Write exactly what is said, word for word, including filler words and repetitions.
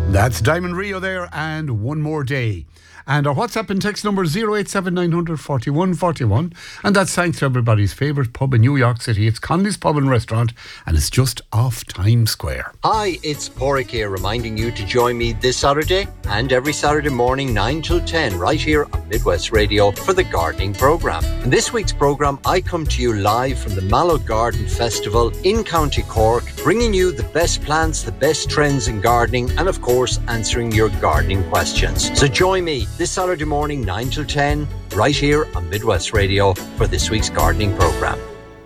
That's Diamond Rio there, and One More Day. And our WhatsApp and text number zero eight seven nine hundred forty-one forty-one. And that's thanks to everybody's favourite pub in New York City. It's Conley's Pub and Restaurant, and it's just off Times Square. Hi, it's Porrick here, reminding you to join me this Saturday and every Saturday morning nine till ten right here on Midwest Radio for the gardening programme. In this week's programme, I come to you live from the Mallow Garden Festival in County Cork, bringing you the best plants, the best trends in gardening, and of course answering your gardening questions. So join me this Saturday morning nine till ten right here on Midwest Radio for this week's gardening programme.